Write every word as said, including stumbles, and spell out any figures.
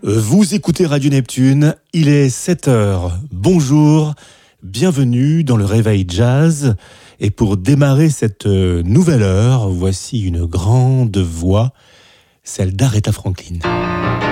Vous écoutez Radio Neptune, il est sept heures. Bonjour, bienvenue dans le Réveil Jazz. Et pour démarrer cette nouvelle heure, voici une grande voix, celle d'Aretha Franklin.